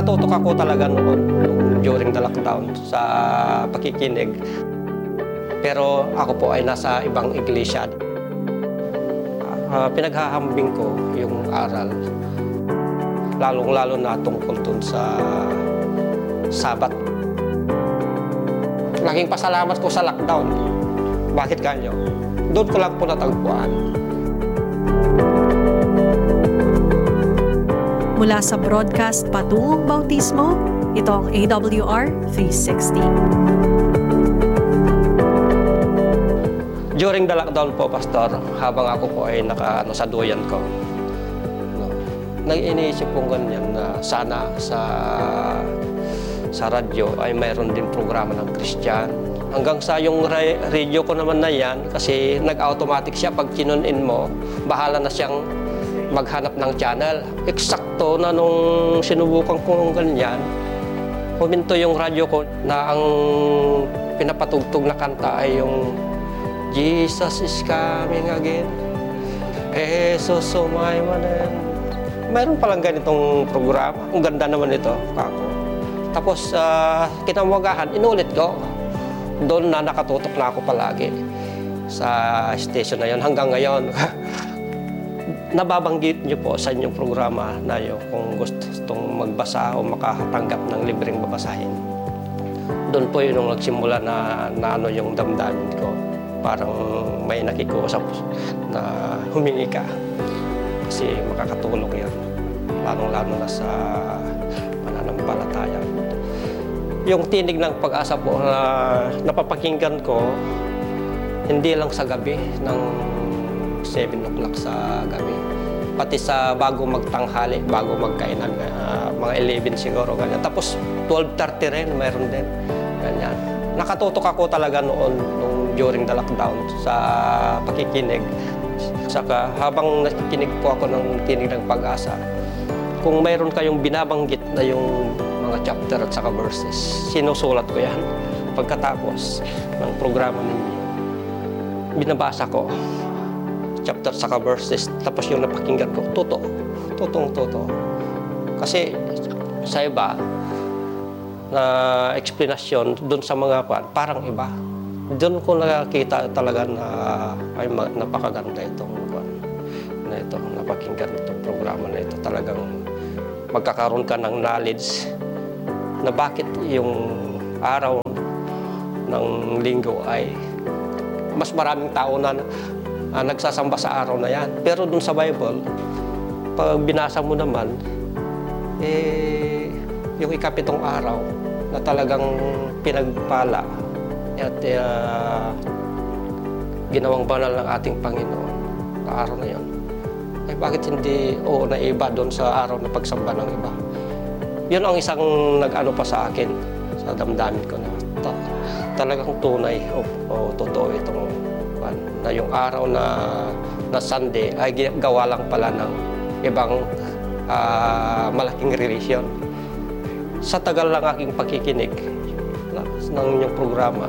Nakatutok ako talaga noon during the lockdown sa pakikinig. Pero ako po ay nasa ibang iglesia. Pinaghahambing ko yung aral, lalong-lalo na tungkol dun sa Sabat. Laging pasalamat ko sa lockdown. Bakit ganyo? Doon ko lang po natagpuan. Mula sa broadcast Patungong Bautismo, ito ang AWR 360. During the lockdown po, Pastor, habang ako po ay sa duyan ko, nag-iniisip po ganyan na sana sa radyo ay mayroon din programa ng Christian. Hanggang sa yung radio ko naman na yan, kasi nag-automatic siya. Pag tune-in mo, bahala na siyang maghanap ng channel. Eksakto na nung sinubukan ko ng ganyan, huminto yung radyo ko na ang pinapatugtog na kanta ay yung Jesus is coming again. Jesus sumaymanen. Mayroon palang ganitong programa. Ang ganda naman ito, kako. Tapos, kinamagahan, inulit ko. Doon na nakatutok na ako palagi sa station na yon hanggang ngayon. Nababanggit niyo po sa inyong programa na yun kung gustong magbasa o makatanggap ng libreng babasahin. Doon po yun nung nagsimula na ano yung damdamin ko. Parang may nakikusap na humingi ka. Kasi makakatulong yan. Lalong-lalo na sa pananampalataya. Yung tinig ng pag-asa po na napapakinggan ko, hindi lang sa gabi, ng 7 o'clock sa gabi. Pati sa bago magtanghali, bago magkainan, mga 11 siguro, ganyan. Tapos 12:30 rin, mayroon din, ganyan. Nakatutok ako talaga noon, during the lockdown, sa pakikinig. Saka habang nakikinig po ako ng tinig ng pag-asa, kung mayroon kayong binabanggit na yung mga chapter at saka verses, sinusulat ko yan. Pagkatapos ng programa ninyo, binabasa ko chapter saka verses, tapos yung napakinggan ko, totoo. Kasi sa iba, na explanation doon sa mga parang iba. Doon ko nakakita talaga na ay napakaganda itong napakinggan itong programa na ito. Talagang magkakaroon ka ng knowledge na bakit yung araw ng linggo ay mas maraming tao na nagsasamba sa araw na yan. Pero dun sa Bible, pag binasa mo naman, yung ikapitong araw na talagang pinagpala at ginawang banal ng ating Panginoon sa araw na yun. Bakit hindi naiba doon sa araw na pagsamba ng iba? Yun ang isang nag-ano pa sa akin, sa damdamin ko na talagang tunay o totoo itong na yung araw na Sunday ay gawa lang pala ng ibang malaking religion. Sa tagal lang aking pakikinig ng inyong programa,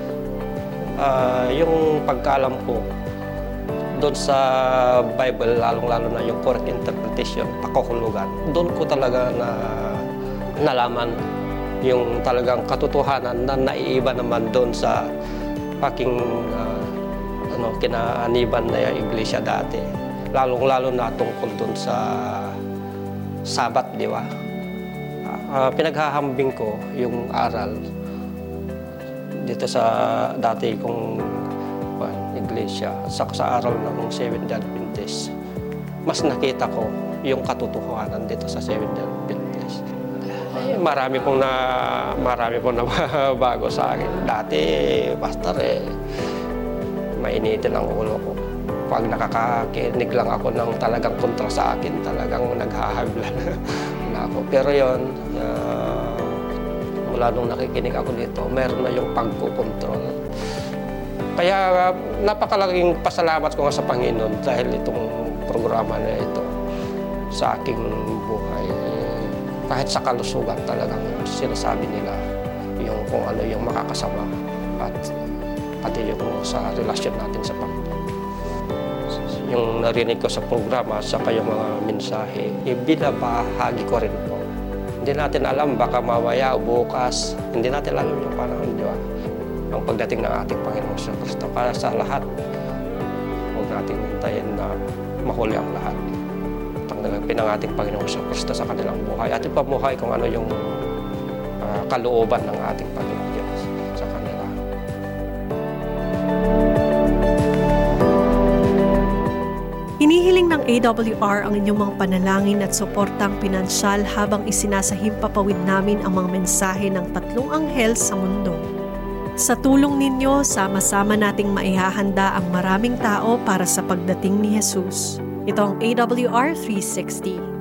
yung pagkaalam ko doon sa Bible, lalong-lalo na yung correct interpretation, pakahulugan, doon ko talaga nalaman yung talagang katotohanan na naiiba naman doon sa aking kinaaniban na yung iglesia dati. Lalong-lalo na tungkol doon sa Sabat, di ba? Pinaghahambing ko yung aral dito sa dati kong iglesia sa araw ng Seventh-day Adventist. Mas nakita ko yung katotohanan dito sa Seventh-day Adventist. Marami pong na bago sa akin. Dati, pastor, mainitin ang ulo ko. Pag nakakakinig lang ako ng talagang kontra sa akin, talagang naghahabla na ako. Pero yon, mula nung nakikinig ako dito, meron na yung pagkukontrol. Kaya napakalaking pasalamat ko nga sa Panginoon dahil itong programa na ito sa aking buhay. Kahit sa kalusugan talagang sinasabi nila yung kung ano yung makakasama at pati yung sa relasyon natin sa Panginoon. Yung narinig ko sa programa sa kayong mga mensahe, binabahagi ko rin po Hindi natin alam, baka mamaya o bukas, hindi natin alam yung panahon, di ba? Ang pagdating ng ating Panginoong Kristo. Para sa lahat, huwag natin hintayin na mahuli ang lahat. Ang pinangating Panginoong Kristo sa kanilang buhay at ipamuhay kung ano yung kalooban ng ating Panginoong Diyos sa kanila. Hinihiling ng AWR ang inyong mga panalangin at suportang pinansyal habang isinasahimpapawid namin ang mga mensahe ng 3 anghel sa mundo. Sa tulong ninyo, sama-sama nating maihahanda ang maraming tao para sa pagdating ni Jesus. Ito ang AWR 360.